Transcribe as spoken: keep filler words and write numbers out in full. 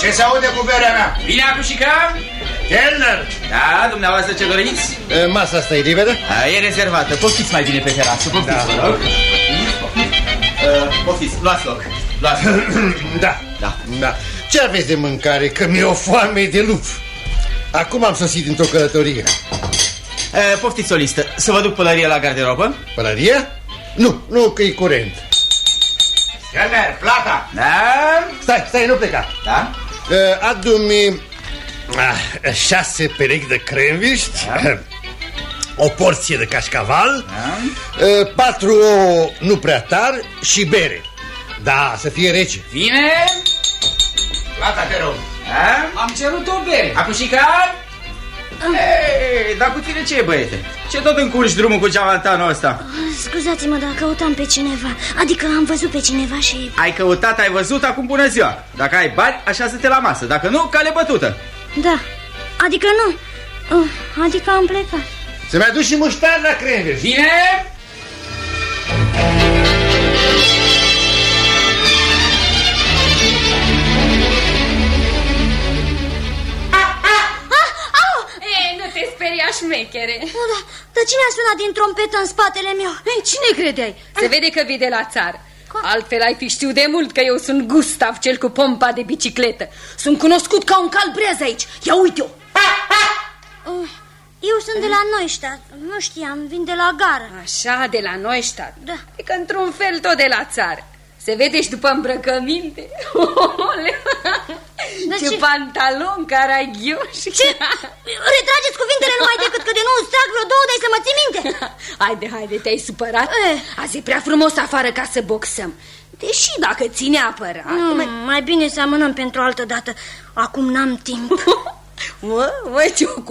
Ce se aude cu berea mea? Vine acușica? Kelner! Da, dumneavoastră ce doriți? E, masa asta e liberă? A, e rezervată, poftiți mai bine pe terasă, poftiți, Da. vă rog. Uh, poftiți, luați loc, luați loc. Da, Da. da. Ce aveți de mâncare? Că mi-e o foame de lup. Acum am sosit dintr-o călătorie. Uh, poftiți o listă, să vă duc pălărie la garderobă? Pălărie? Nu, nu, că e curent. Kelner, plata! Da? Stai, stai, nu pleca. Da? Uh, Adu-mi ah, șase perechi de cremviști, Da. o porție de cașcaval, Da? uh, patru ouă nu prea tari și bere. Da, să fie rece. Vine? Plata, te rog. Da? Am cerut o bere. Acușica? Ei, dar cu tine ce e, băiete? Ce tot încurci drumul cu geamantanul ăsta? Scuzați-mă, dar căutam pe cineva. Adică am văzut pe cineva și... Ai căutat, ai văzut, acum bună ziua. Dacă ai bani, așează-te la masă. Dacă nu, cale bătută. Da, adică nu. Uh, Adică am plecat. Să-mi aduci și muștar la cremviști. Vine? Speria șmechere. Oh, da, dar cine a sunat din trompetă în spatele meu? Ei, cine credeai? Se vede că vii de la țară. Altfel ai fi știut de mult că eu sunt Gustav, cel cu pompa de bicicletă. Sunt cunoscut ca un calbreaz aici. Ia uite-o. Uh, Eu sunt de la Neustadt. Nu știam, vin de la gară. Așa, de la Neustadt. Da. E că într-un fel tot de la țară. Se vede și după îmbrăcăminte. Dar ce ce? pantalon caragioși. Ce? Retrageți cuvintele numai decât că de nu îți trag vreo două, dai să mă ții minte. Haide, haide, te-ai supărat? Eh. Azi e prea frumos afară ca să boxăm. Deși dacă ține apărat... Nu, mai bine să amânăm pentru altă dată. Acum n-am timp. Mă, mă, ce